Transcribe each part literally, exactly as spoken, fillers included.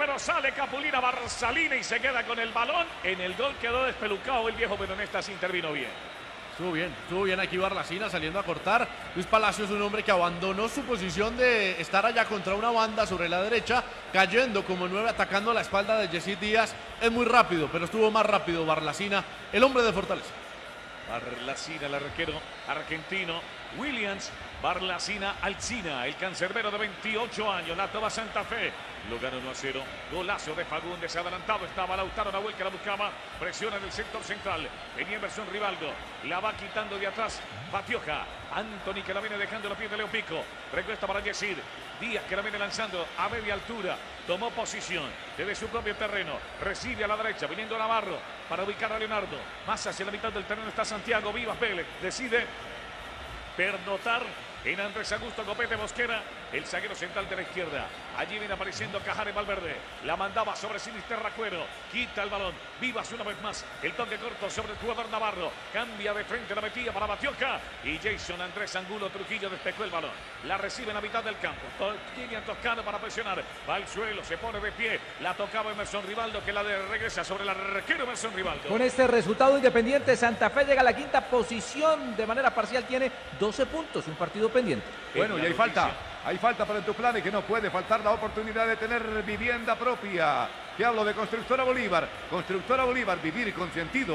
pero sale Capulina Barsalina y se queda con el balón. En el gol quedó despelucado el viejo, pero en esta sí intervino bien. Estuvo bien, estuvo bien aquí Barlacina saliendo a cortar. Luis Palacios es un hombre que abandonó su posición de estar allá contra una banda sobre la derecha, cayendo como nueve, atacando la espalda de Yesid Díaz. Es muy rápido, pero estuvo más rápido Barlacina, el hombre de Fortaleza. Barlacina, el arquero argentino. Williams, Barlacina, Alcina, el cancerbero de veintiocho años, la toma Santa Fe, lo gana uno a cero, golazo de Fagundes, adelantado estaba Lautaro Nahuel que la buscaba, presiona en el sector central, venía Emerson Rivaldo, la va quitando de atrás, Batioja, Anthony que la viene dejando en los pies de Leo Pico, recuesta para Yesid, Díaz que la viene lanzando a media altura, tomó posición desde su propio terreno, recibe a la derecha, viniendo Navarro para ubicar a Leonardo, más hacia la mitad del terreno está Santiago Vivas Vélez, decide pernotar en Andrés Augusto Copete Mosquera, el zaguero central de la izquierda. Allí viene apareciendo Cajares Valverde. La mandaba sobre Sinisterra Cuero. Quita el balón. Vivas una vez más. El toque corto sobre el jugador Navarro. Cambia de frente, la metía para Batioca. Y Jason Andrés Angulo Trujillo despejó el balón. La recibe en la mitad del campo. Tiene a Toscano para presionar. Va al suelo, se pone de pie. La tocaba Emerson Rivaldo que la de regresa sobre el arquero Emerson Rivaldo. Con este resultado Independiente Santa Fe llega a la quinta posición. De manera parcial tiene doce puntos. Un partido pendiente. Bueno, y hay falta. Hay falta para tu plan y que no puede faltar la oportunidad de tener vivienda propia. Te hablo de Constructora Bolívar. Constructora Bolívar, vivir con sentido.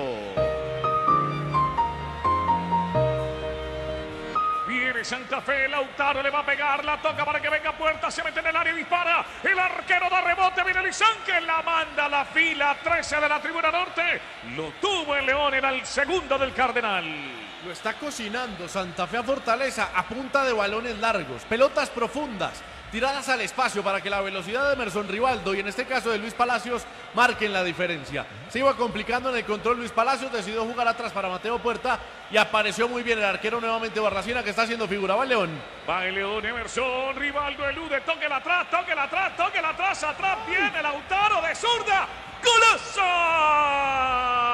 Viene Santa Fe, Lautaro le va a pegar, la toca para que venga a puerta, se mete en el área y dispara. El arquero da rebote, viene Lizán que la manda a la fila trece de la tribuna norte. Lo tuvo el León, era el segundo del Cardenal. Lo está cocinando Santa Fe a Fortaleza a punta de balones largos, pelotas profundas, tiradas al espacio para que la velocidad de Emerson Rivaldo y en este caso de Luis Palacios marquen la diferencia. Se iba complicando en el control Luis Palacios, decidió jugar atrás para Mateo Puerta y apareció muy bien el arquero nuevamente Barracina que está haciendo figura. Va el León. Va el León, Emerson Rivaldo elude, tóquela atrás, tóquela atrás, tóquela atrás, atrás viene Lautaro de zurda. ¡Golazo!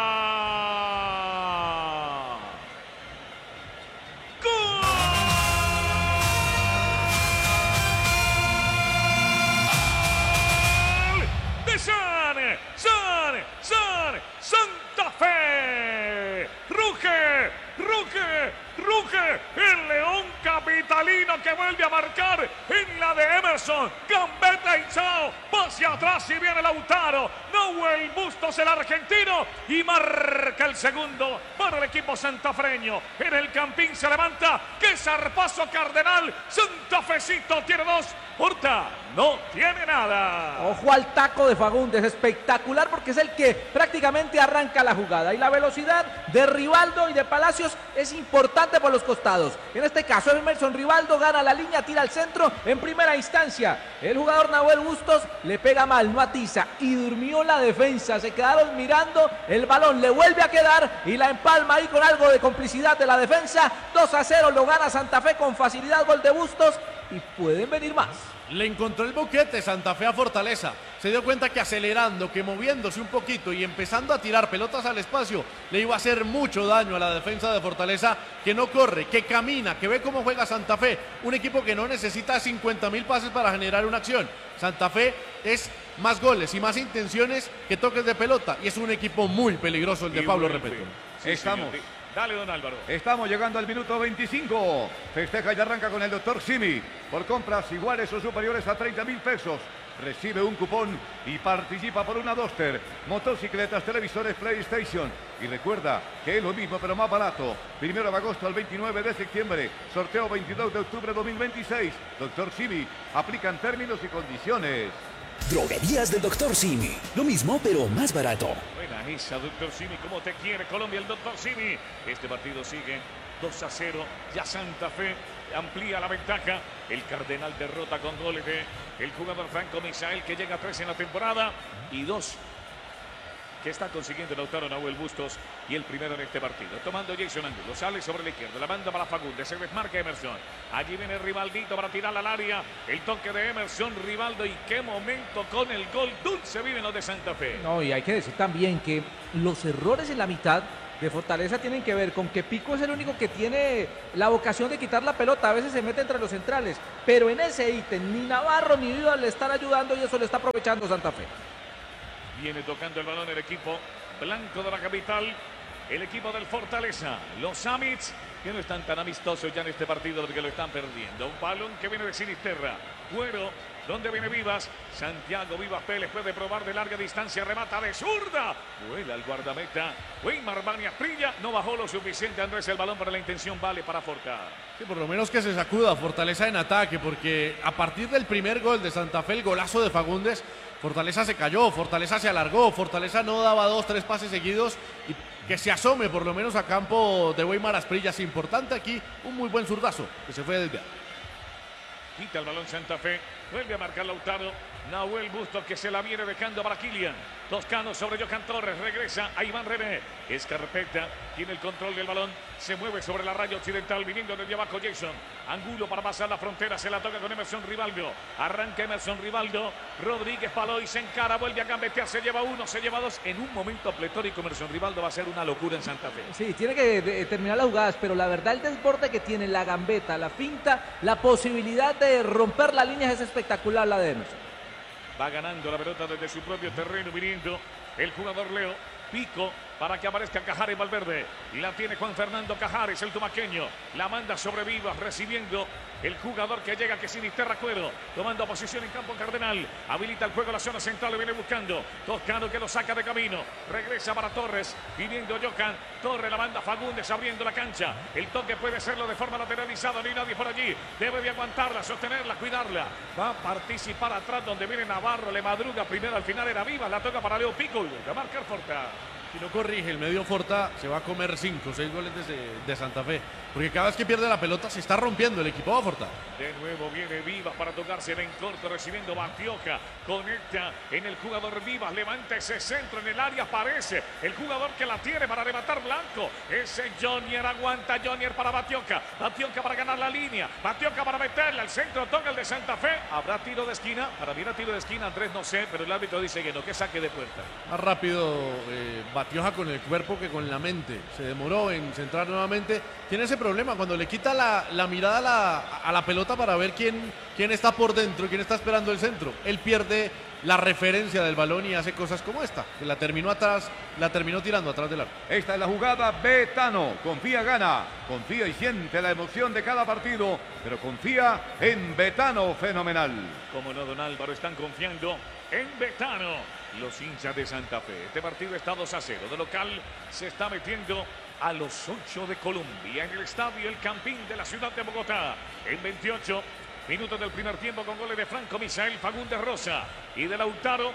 San, San, San, Santa Fe. Ruge, ruge, ruge. El León capitalino que vuelve a marcar en la de Emerson. Gambetta y Chao. Pase atrás y viene Lautaro. Nahuel Bustos, el argentino. Y marca el segundo para el equipo santafreño. En el Campín se levanta. ¡Qué zarpazo Cardenal! Santa Fecito tiene dos. Horta no tiene nada. Ojo al taco de Fagundes, espectacular porque es el que prácticamente arranca la jugada. Y la velocidad de Rivaldo y de Palacios es importante por los costados. En este caso, Emerson Rivaldo gana la línea, tira al centro en primera instancia. El jugador Nahuel Bustos le pega mal, no atiza y durmió la defensa. Se quedaron mirando, el balón le vuelve a quedar y la empalma ahí con algo de complicidad de la defensa. dos a cero lo gana Santa Fe con facilidad, gol de Bustos. Y pueden venir más. Le encontró el boquete Santa Fe a Fortaleza. Se dio cuenta que acelerando, que moviéndose un poquito y empezando a tirar pelotas al espacio, le iba a hacer mucho daño a la defensa de Fortaleza, que no corre, que camina, que ve cómo juega Santa Fe. Un equipo que no necesita cincuenta mil pases para generar una acción. Santa Fe es más goles y más intenciones que toques de pelota. Y es un equipo muy peligroso el de Pablo Repeto. Sí, estamos. Señor. Dale, don Álvaro. Estamos llegando al minuto veinticinco. Festeja y arranca con el doctor Simi. Por compras iguales o superiores a treinta mil pesos. Recibe un cupón y participa por una Duster, motocicletas, televisores, PlayStation. Y recuerda que es lo mismo pero más barato. Primero de agosto al veintinueve de septiembre. Sorteo veintidós de octubre de dos mil veintiséis. doctor Simi. Aplican términos y condiciones. Droguerías del doctor Simi. Lo mismo, pero más barato. Buena esa, doctor Simi. ¿Cómo te quiere Colombia el doctor Simi? Este partido sigue dos a cero. Ya Santa Fe amplía la ventaja. El Cardenal derrota con goles de el jugador Franco Misael, que llega a tres en la temporada. Y dos que está consiguiendo Lautaro Nahuel Bustos y el primero en este partido. Tomando Jason Angulo, sale sobre la izquierda, la manda para Fagundes, se desmarca Emerson. Allí viene Rivaldito para tirar al área. El toque de Emerson, Rivaldo, y qué momento con el gol. Dulce viven los de Santa Fe. No, y hay que decir también que los errores en la mitad de Fortaleza tienen que ver con que Pico es el único que tiene la vocación de quitar la pelota, a veces se mete entre los centrales, pero en ese ítem ni Navarro ni Vivas le están ayudando y eso le está aprovechando Santa Fe. Viene tocando el balón el equipo blanco de la capital, el equipo del Fortaleza, los Amids, que no están tan amistosos ya en este partido porque lo están perdiendo. Un balón que viene de Sinisterra, Cuero, donde viene Vivas, Santiago Vivas Pérez puede probar de larga distancia, remata de zurda, vuela el guardameta, Weimar Bania Prilla, no bajó lo suficiente Andrés el balón, pero la intención vale para Forta. Sí, por lo menos que se sacuda Fortaleza en ataque, porque a partir del primer gol de Santa Fe, el golazo de Fagundes, Fortaleza se cayó, Fortaleza se alargó, Fortaleza no daba dos, tres pases seguidos y que se asome por lo menos a campo de Weimar Asprilla. Es importante aquí un muy buen zurdazo que se fue desviado. Quita el balón Santa Fe, vuelve a marcar Lautaro, Nahuel Bustos que se la viene dejando para Kilian. Toscano sobre Johan Torres, regresa a Iván René. Escarpeta tiene el control del balón, se mueve sobre la raya occidental, viniendo desde abajo Jason. Angulo para pasar la frontera, se la toca con Emerson Rivaldo. Arranca Emerson Rivaldo, Rodríguez Paloy se encara, vuelve a gambetear, se lleva uno, se lleva dos. En un momento pletórico Emerson Rivaldo va a ser una locura en Santa Fe. Sí, tiene que de, terminar las jugadas, pero la verdad el desborde que tiene, la gambeta, la finta, la posibilidad de romper la línea es espectacular la de Emerson. Va ganando la pelota desde su propio terreno, viniendo el jugador Leo Pico para que aparezca Cajares Valverde. La tiene Juan Fernando Cajares, el tumaqueño. La manda sobre Vivas, recibiendo el jugador que llega, que es Sinisterra Cuero. Tomando posición en campo Cardenal. Habilita el juego la zona central, lo viene buscando. Toscano que lo saca de camino. Regresa para Torres, viniendo Johan. Torres la manda Fagundes, abriendo la cancha. El toque puede serlo de forma lateralizada, no hay nadie por allí. Debe de aguantarla, sostenerla, cuidarla. Va a participar atrás donde viene Navarro, le madruga primero, al final era Vivas. La toca para Leo Pico, de marcar Forta. Si no corrige el medio Forta, se va a comer cinco o seis goles de, de Santa Fe. Porque cada vez que pierde la pelota se está rompiendo el equipo de Forta. De nuevo viene Vivas para tocarse en corto, recibiendo Batioca. Conecta en el jugador Vivas, levanta ese centro en el área, aparece el jugador que la tiene para levantar Blanco. Ese Jonier aguanta, Jonier para Batioca. Batioca para ganar la línea. Batioca para meterla, el centro toca el de Santa Fe. ¿Habrá tiro de esquina? Para mí era tiro de esquina, Andrés, no sé, pero el árbitro dice que no, que saque de puerta. Más rápido eh, Batioja con el cuerpo que con la mente. Se demoró en centrar nuevamente. Tiene ese problema cuando le quita la, la mirada a la, a la pelota para ver quién, quién está por dentro, quién está esperando el centro. Él pierde la referencia del balón y hace cosas como esta, que la terminó atrás, la terminó tirando atrás del arco. Esta es la jugada Betano. Confía, gana. Confía y siente la emoción de cada partido, pero confía en Betano. Fenomenal. Como no, don Álvaro, están confiando en Betano los hinchas de Santa Fe. Este partido está dos a cero. De local se está metiendo a los ocho de Colombia en el estadio El Campín de la ciudad de Bogotá. En veintiocho minutos del primer tiempo, con goles de Franco Misael Fagundes Rosa y de Lautaro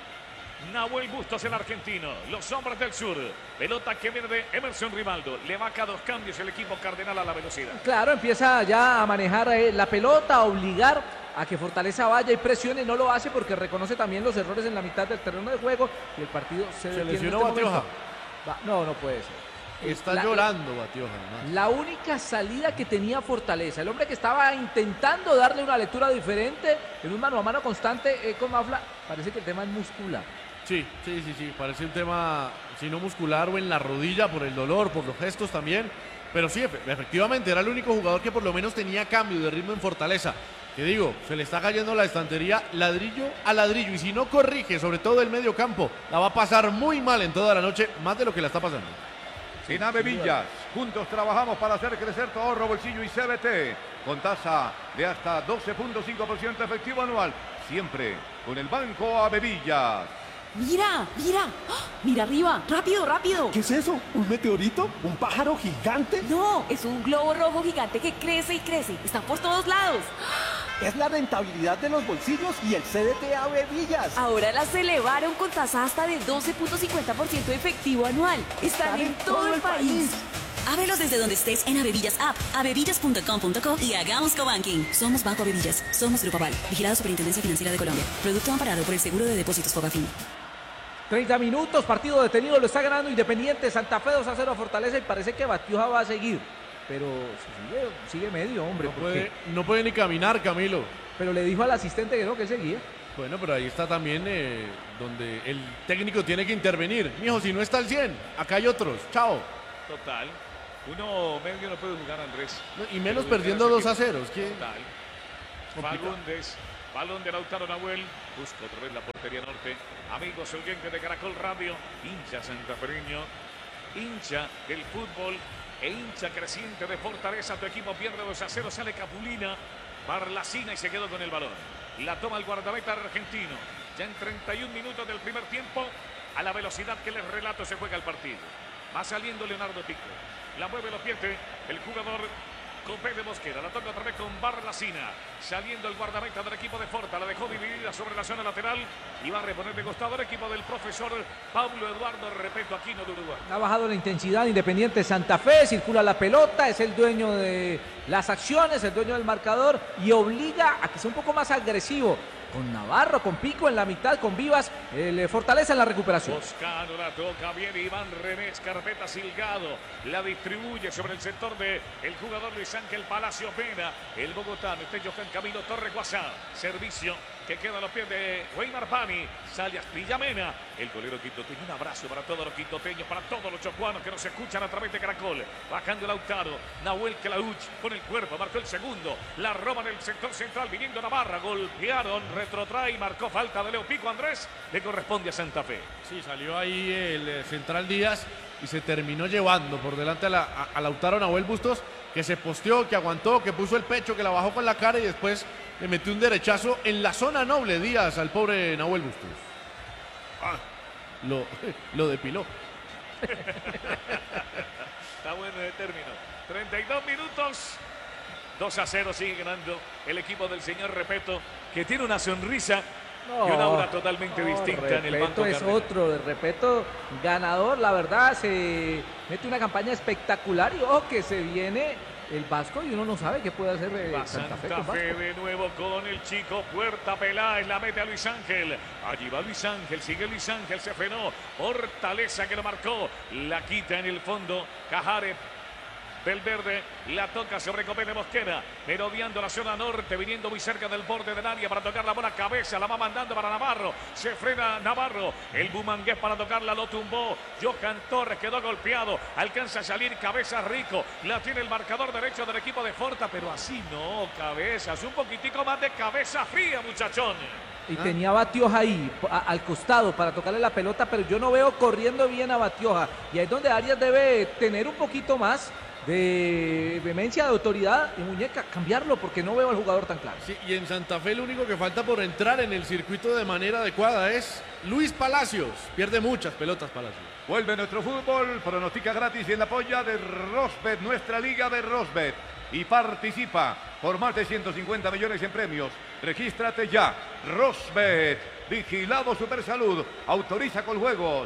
Nahuel Bustos, el argentino. Los hombres del sur. Pelota que viene de Emerson Rivaldo. Le va a dos cambios el equipo cardenal a la velocidad. Claro, empieza ya a manejar eh, la pelota, a obligar a que Fortaleza vaya y presione. No lo hace porque reconoce también los errores en la mitad del terreno de juego y el partido se, Se detiene lesionó en este Batioja. momento. Va, no, no puede ser. Está La- llorando Batioja. además. La única salida que tenía Fortaleza, el hombre que estaba intentando darle una lectura diferente en un mano a mano constante eh, con Mafla, parece que el tema es muscular. Sí, sí, sí, sí. Parece un tema, si no muscular o en la rodilla, por el dolor, por los gestos también. Pero sí, efe- efectivamente, era el único jugador que por lo menos tenía cambio de ritmo en Fortaleza. Que digo, se le está cayendo la estantería ladrillo a ladrillo. Y si no corrige, sobre todo el medio campo, la va a pasar muy mal en toda la noche, más de lo que la está pasando. En Ave Villas, juntos trabajamos para hacer crecer tu ahorro, bolsillo y C B T. Con tasa de hasta doce punto cinco por ciento efectivo anual. Siempre con el Banco Ave Villas. Mira, mira, ¡ah! Mira arriba, rápido, rápido. ¿Qué es eso? ¿Un meteorito? ¿Un pájaro gigante? No, es un globo rojo gigante que crece y crece. Está por todos lados. Es la rentabilidad de los bolsillos y el C D T Ave Villas. Ahora las elevaron con tasa hasta de doce punto cincuenta por ciento efectivo anual. Están en todo el país. Ábrelos desde donde estés en Avevillas App, avevillas punto com punto co y hagamos cobanking. Somos Banco Avevillas, somos Grupo Aval, vigilado Superintendencia Financiera de Colombia. Producto amparado por el Seguro de Depósitos Fogafín. treinta minutos, partido detenido, lo está ganando Independiente Santa Fe dos a cero a Fortaleza y parece que Batioja va a seguir. Pero sigue, sigue medio, hombre. No porque- puede, no puede ni caminar, Camilo. Pero le dijo al asistente que no, que él seguía. Bueno, pero ahí está también eh, donde el técnico tiene que intervenir. Mijo, si no está al cien, acá hay otros. Chao. Total. Uno medio no puede jugar, Andrés. No, y menos Pero perdiendo ese dos a equipo- cero. Es que Total. complicado. Fagundes, balón de Lautaro Nahuel, busca otra vez la portería norte. Amigos oyentes de Caracol Radio, hincha santafereño, hincha del fútbol e hincha creciente de Fortaleza. Tu equipo pierde dos a cero, sale Capulina, Barlacina y se quedó con el balón. La toma el guardameta argentino. Ya en treinta y un minutos del primer tiempo, a la velocidad que les relato se juega el partido. Va saliendo Leonardo Pico. La mueve, lo pierde el jugador Copé de Mosquera. La toca otra vez con Barlacina. Saliendo el guardameta del equipo de Forta. La dejó dividida sobre la zona lateral. Y va a reponer de costado el equipo del profesor Pablo Eduardo Repeto Aquino de Uruguay. Ha bajado la intensidad Independiente Santa Fe, circula la pelota, es el dueño de las acciones, el dueño del marcador y obliga a que sea un poco más agresivo. Con Navarro, con Pico en la mitad, con Vivas, eh, le fortalece en la recuperación. Buscando la toca bien Iván René Escarpeta Silgado. La distribuye sobre el sector del el jugador Luis Ángel Palacio Pena. El bogotano, este Johan Camilo Torre Guasá. Servicio que queda a los pies de Weimar Pani. Sale Asprilla Mena. El golero quintoteño. Un abrazo para todos los quintoteños, para todos los chocuanos que nos escuchan a través de Caracol. Bajando Lautaro. Nahuel Clauch con el cuerpo. Marcó el segundo. La roba en el sector central. Viniendo Navarra. Golpearon. Retrotrae. Marcó falta de Leo Pico. Andrés. Le corresponde a Santa Fe. sí, salió ahí el eh, Central Díaz y se terminó llevando por delante a, la, a, a Lautaro Nahuel Bustos, que se posteó, que aguantó, que puso el pecho, que la bajó con la cara y después le metió un derechazo en la zona noble Díaz al pobre Nahuel Bustos. Ah, lo, lo depiló. Está bueno de término. treinta y dos minutos. dos a cero sigue ganando el equipo del señor Repeto, que tiene una sonrisa y una aura totalmente no, distinta en el Repeto banco. es Cardenal. otro, de Repeto ganador, la verdad, se mete una campaña espectacular y ojo que se viene el Vasco y uno no sabe qué puede hacer eh, Va Santa Fe Santa con Fe Vasco. de nuevo con el chico Puerta Peláez, la mete a Luis Ángel. Allí va Luis Ángel, sigue Luis Ángel, se frenó. Fortaleza que lo marcó, la quita en el fondo. Cajare del verde, la toca sobre Copé de Mosquera, merodeando la zona norte, viniendo muy cerca del borde del área para tocar la bola cabeza, la va mandando para Navarro, se frena Navarro, el bumangués para tocarla, lo tumbó, Johan Torres quedó golpeado, alcanza a salir Cabeza Rico, la tiene el marcador derecho del equipo de Forta, pero así no, Cabezas, un poquitico más de cabeza fría, muchachón. Y tenía a Batioja ahí, a- al costado, para tocarle la pelota, pero yo no veo corriendo bien a Batioja. Y ahí es donde Arias debe tener un poquito más de vehemencia, de autoridad y muñeca, cambiarlo, porque no veo al jugador tan claro. Sí, y en Santa Fe lo único que falta por entrar en el circuito de manera adecuada es Luis Palacios. Pierde muchas pelotas Palacios. Vuelve nuestro fútbol, pronostica gratis y en la polla de Rosbet, nuestra liga de Rosbet. Y participa por más de ciento cincuenta millones en premios. Regístrate ya. Rosbet, vigilado Supersalud, autoriza con juegos.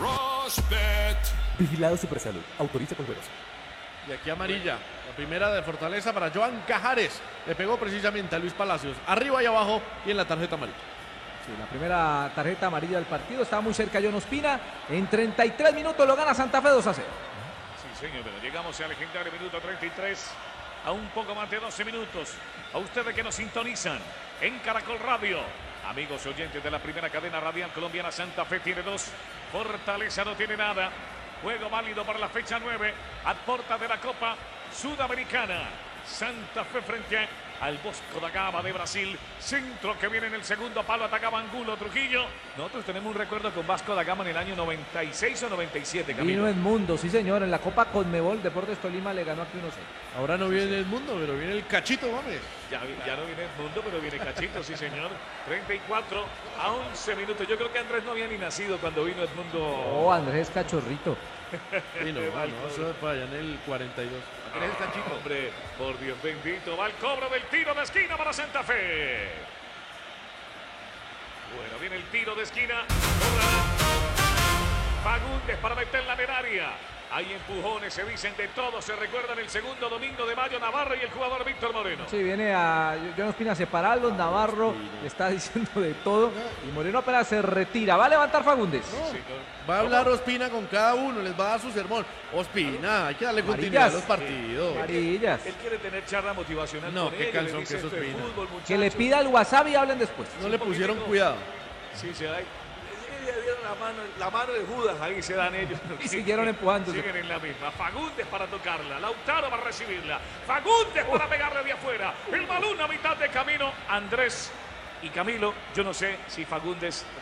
Vigilado Supersalud. Autoriza con juegos. Y aquí amarilla, la primera de Fortaleza para Joan Cajares. Le pegó precisamente a Luis Palacios, arriba y abajo y en la tarjeta amarilla. Sí, la primera tarjeta amarilla del partido, estaba muy cerca John Ospina. En treinta y tres minutos lo gana Santa Fe dos a cero. Sí, señor, pero llegamos al legendario minuto treinta y tres, a un poco más de doce minutos. A ustedes que nos sintonizan en Caracol Radio. Amigos oyentes de la primera cadena radial colombiana, Santa Fe tiene dos, Fortaleza no tiene nada. Juego válido para la fecha nueve, a puerta de la Copa Sudamericana. Santa Fe frente al Bosco da Gama de Brasil. Centro que viene en el segundo palo, atacaba Angulo Trujillo. Nosotros tenemos un recuerdo con Vasco da Gama en el año noventa y seis o noventa y siete, Camilo. Vino Edmundo, sí señor, en la Copa Conmebol, Deportes Tolima le ganó aquí uno cero. Ahora no viene el mundo, pero viene el Cachito Gómez. Ya, ya no viene el mundo, pero viene Cachito, sí señor. treinta y cuatro a once minutos. Yo creo que Andrés no había ni nacido cuando vino Edmundo. Oh, Andrés Cachorrito. Sí, no, no, eso fue allá en el cuarenta y dos. Andrés Cachito. Hombre, por Dios bendito, va el cobro del tiro de esquina para Santa Fe. Bueno, viene el tiro de esquina. Fagundes para meterla en el área. Hay empujones, se dicen de todo. Se recuerdan el segundo domingo de mayo, Navarro y el jugador Víctor Moreno. Sí, viene a John Ospina a separarlos. Navarro le está diciendo de todo. Y Moreno apenas se retira. Va a levantar Fagundes. No, sí, va a hablar Ospina con cada uno, les va a dar su sermón. Ospina, hay que darle continuidad a los partidos. Amarillas. Él quiere tener charla motivacional. No, con qué ellos, cansón le dice que es esto de Ospina. fútbol, Que le muchachos. pida el WhatsApp y hablen después. No le pusieron cuidado. Sí, se da. Le dieron la mano, la mano de Judas, ahí se dan ellos. Y siguieron empujándose. Siguen en la misma. Fagundes para tocarla. Lautaro va a recibirla. Fagundes para pegarle de afuera. El balón a mitad de camino. Andrés y Camilo, yo no sé si Fagundes